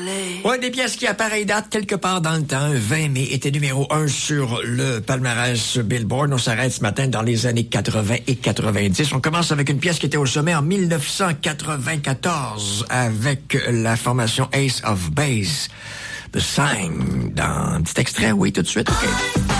Ouais, des pièces qui, à pareille date, quelque part dans le temps, 20 mai, étaient numéro 1 sur le palmarès Billboard. On s'arrête ce matin dans les années 80 et 90. On commence avec une pièce qui était au sommet en 1994 avec la formation Ace of Base. The Sign, dans un petit extrait, oui, tout de suite. Okay.